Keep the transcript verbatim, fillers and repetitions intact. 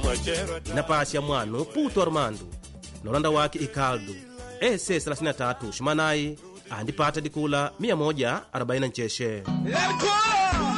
na pasi ya mwanu Puto Armando Nolanda wake Ikaldo ese thelathini na tatu Shimanai andipata dikula mia moja arobaini ncheshe.